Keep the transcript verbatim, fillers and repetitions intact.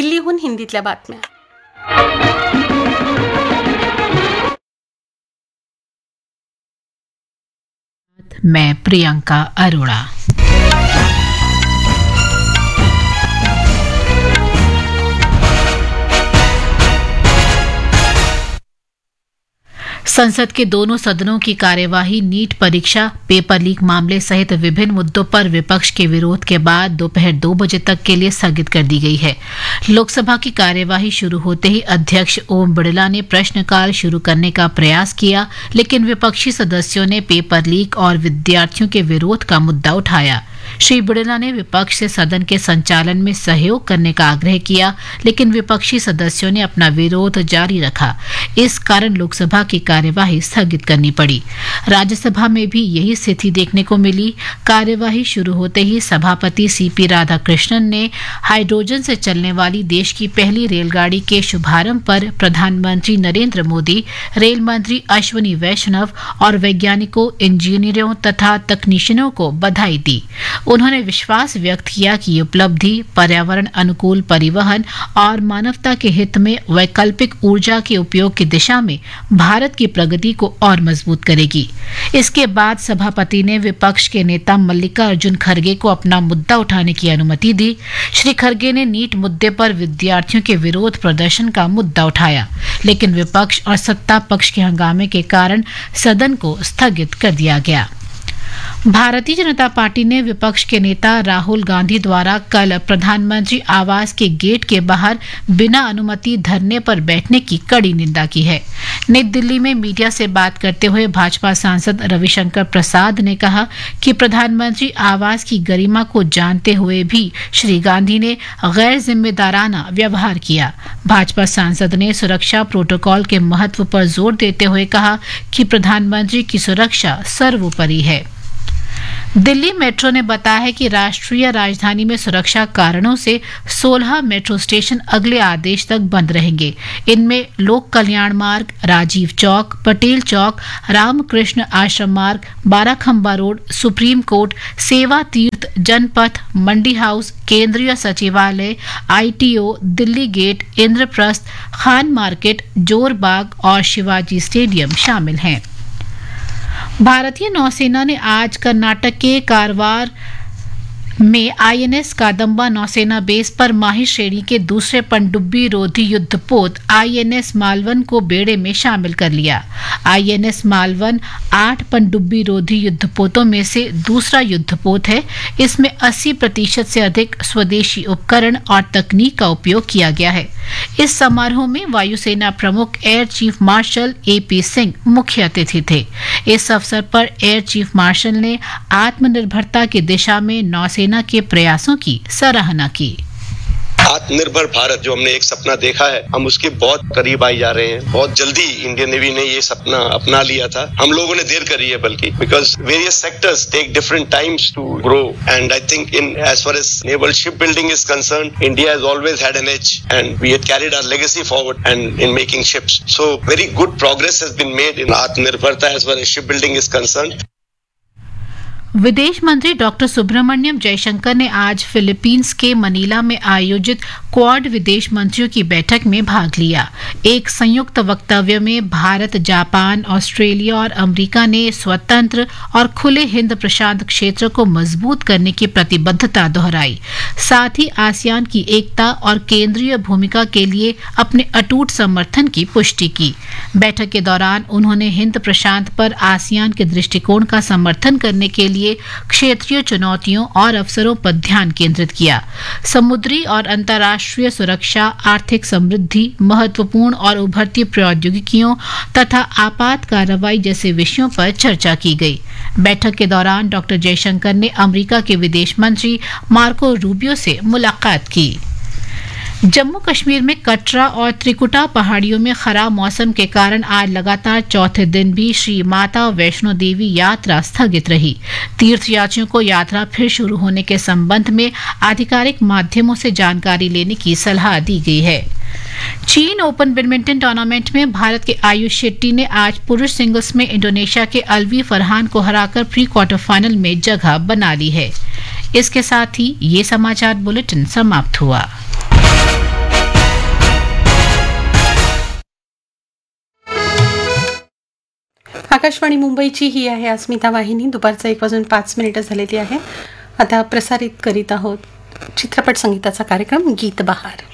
दिल्लीहून हिंदीतल्या बातम्या. मैं प्रियंका अरोड़ा. संसद के दोनों सदनों की कार्यवाही नीट परीक्षा, पेपर लीक मामले सहित विभिन्न मुद्दों पर विपक्ष के विरोध के बाद दोपहर दो बजे तक के लिए स्थगित कर दी गई है. लोकसभा की कार्यवाही शुरू होते ही अध्यक्ष ओम बिड़ला ने प्रश्नकाल शुरू करने का प्रयास किया, लेकिन विपक्षी सदस्यों ने पेपर लीक और विद्यार्थियों के विरोध का मुद्दा उठाया. श्री बिड़ला ने विपक्ष से सदन के संचालन में सहयोग करने का आग्रह किया, लेकिन विपक्षी सदस्यों ने अपना विरोध जारी रखा. इस कारण लोकसभा की कार्यवाही स्थगित करनी पड़ी. राज्यसभा में भी यही स्थिति देखने को मिली. कार्यवाही शुरू होते ही सभापति सीपी राधाकृष्णन ने हाइड्रोजन से चलने वाली देश की पहली रेलगाड़ी के शुभारंभ पर प्रधानमंत्री नरेंद्र मोदी, रेल मंत्री अश्विनी वैष्णव और वैज्ञानिकों, इंजीनियरों तथा तकनीशियनों को बधाई दी. उन्होंने विश्वास व्यक्त किया कि ये उपलब्धि पर्यावरण अनुकूल परिवहन और मानवता के हित में वैकल्पिक ऊर्जा के उपयोग की दिशा में भारत की प्रगति को और मजबूत करेगी. इसके बाद सभापति ने विपक्ष के नेता मल्लिकार्जुन खड़गे को अपना मुद्दा उठाने की अनुमति दी. श्री खड़गे ने नीट मुद्दे पर विद्यार्थियों के विरोध प्रदर्शन का मुद्दा उठाया, लेकिन विपक्ष और सत्ता पक्ष के हंगामे के कारण सदन को स्थगित कर दिया गया. भारतीय जनता पार्टी ने विपक्ष के नेता राहुल गांधी द्वारा कल प्रधानमंत्री आवास के गेट के बाहर बिना अनुमति धरने पर बैठने की कड़ी निंदा की है. नई दिल्ली में मीडिया से बात करते हुए भाजपा सांसद रविशंकर प्रसाद ने कहा कि प्रधानमंत्री आवास की गरिमा को जानते हुए भी श्री गांधी ने गैर जिम्मेदाराना व्यवहार किया. भाजपा सांसद ने सुरक्षा प्रोटोकॉल के महत्व पर जोर देते हुए कहा कि प्रधानमंत्री की सुरक्षा सर्वोपरि है. दिल्ली मेट्रो ने बताया है कि राष्ट्रीय राजधानी में सुरक्षा कारणों से सोलह मेट्रो स्टेशन अगले आदेश तक बंद रहेंगे. इनमें लोक कल्याण मार्ग, राजीव चौक, पटेल चौक, रामकृष्ण आश्रम मार्ग, बाराखंबा रोड, सुप्रीम कोर्ट, सेवा तीर्थ, जनपथ, मंडी हाउस, केंद्रीय सचिवालय, ITO, Delhi gate, Indraprastha, Khan market, Jorbagh और शिवाजी स्टेडियम शामिल हैं. भारतीय नौसेना ने आज कर्नाटक के कारवार में आईएनएस कादम्बा नौसेना बेस पर माही श्रेणी के दूसरे पनडुब्बी रोधी युद्धपोत आईएनएस मालवन को बेड़े में शामिल कर लिया. आईएनएस मालवन आठ पनडुब्बी रोधी युद्धपोतों में से दूसरा युद्धपोत है. इसमें अस्सी प्रतिशत से अधिक स्वदेशी उपकरण और तकनीक का उपयोग किया गया है. इस समारोह में वायुसेना प्रमुख air chief marshal AP Singh मुख्य अतिथि थे. इस अवसर पर एयर चीफ मार्शल ने आत्मनिर्भरता की दिशा में नौसेना के प्रयासों की सराहना की. आत्मनिर्भर भारत जो हमने एक सपना देखा है, हम उसके बहुत करीब आई जा रहे हैं. बहुत जल्दी इंडियन नेवी ने ये सपना अपना लिया था. हम लोगों ने देर करी है बल्कि, because various sectors take different times to grow and I think in as far as naval ship building is concerned, India has always had an as and we had carried our legacy forward and in making ships. So very good progress has been made in आत्मनिर्भरता as far as ship building is concerned. विदेश मंत्री doctor Subramaniam Jaishankar ने आज Philippines के Manila में आयोजित quad विदेश मंत्रियों की बैठक में भाग लिया. एक संयुक्त वक्तव्य में भारत, जापान, ऑस्ट्रेलिया और अमेरिका ने स्वतंत्र और खुले हिंद प्रशांत क्षेत्र को मजबूत करने की प्रतिबद्धता दोहराई. साथ ही आसियान की एकता और केंद्रीय भूमिका के लिए अपने अटूट समर्थन की पुष्टि की. बैठक के दौरान उन्होंने हिंद प्रशांत पर आसियान के दृष्टिकोण का समर्थन करने के लिए क्षेत्रीय चुनौतियों और अवसरों पर ध्यान केंद्रित किया. समुद्री और अंतर्राष्ट्रीय सुरक्षा, आर्थिक समृद्धि, महत्वपूर्ण और उभरती प्रौद्योगिकियों तथा आपात कार्रवाई जैसे विषयों पर चर्चा की गई. बैठक के दौरान डॉक्टर जयशंकर ने अमेरिका के विदेश मंत्री मार्को रूबियो से मुलाकात की. जम्मू कश्मीर में कटरा और त्रिकुटा पहाड़ियों में खराब मौसम के कारण आज लगातार चौथे दिन भी श्री माता वैष्णो देवी यात्रा स्थगित रही. तीर्थयात्रियों को यात्रा फिर शुरू होने के संबंध में आधिकारिक माध्यमों से जानकारी लेने की सलाह दी गई है. चीन ओपन बैडमिंटन टूर्नामेंट में भारत के आयुष शेट्टी ने आज पुरुष सिंगल्स में इंडोनेशिया के अलवी फरहान को हराकर प्री क्वार्टर फाइनल में जगह बना ली है. इसके साथ ही ये समाचार बुलेटिन समाप्त हुआ. आकाशवाणी मुंबईची ही आहे अस्मिता वाहिनी. दुपारचं एक वाजून पाच मिनिटं झालेली आहे. आता प्रसारित करीत आहोत चित्रपट संगीताचा कार्यक्रम गीत बहार.